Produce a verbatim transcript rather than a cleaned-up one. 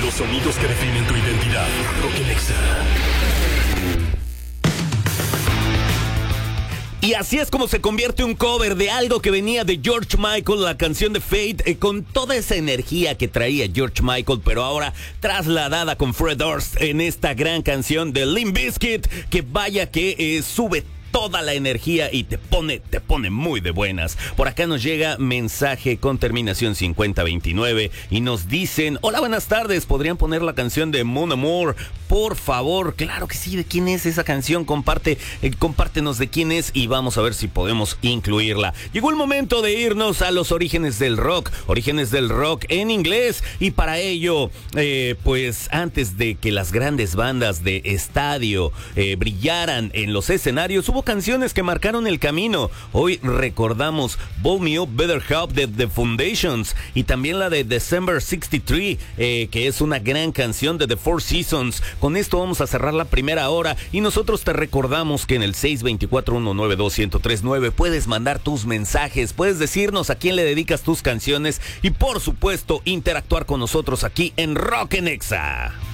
Los sonidos que definen tu identidad. Rock Nexa. Y así es como se convierte un cover de algo que venía de George Michael, la canción de Fate, eh, con toda esa energía que traía George Michael, pero ahora trasladada con Fred Durst en esta gran canción de Limp Bizkit, que vaya que eh, sube toda la energía y te pone, te pone muy de buenas. Por acá nos llega mensaje con terminación cincuenta veintinueve y nos dicen: hola, buenas tardes, ¿podrían poner la canción de Mon Amour, por favor? Claro que sí. ¿De quién es esa canción? Comparte, eh, compártenos de quién es y vamos a ver si podemos incluirla. Llegó el momento de irnos a los orígenes del rock, orígenes del rock en inglés, y para ello, eh, pues antes de que las grandes bandas de estadio eh, brillaran en los escenarios, hubo canciones que marcaron el camino. Hoy recordamos Ball Me Up, Better Help de The Foundations, y también la de December sesenta y tres, eh, que es una gran canción de The Four Seasons. Con esto vamos a cerrar la primera hora y nosotros te recordamos que en el seis dos cuatro, uno nueve dos, uno cero tres nueve puedes mandar tus mensajes, puedes decirnos a quién le dedicas tus canciones y por supuesto interactuar con nosotros aquí en Rock Nexa.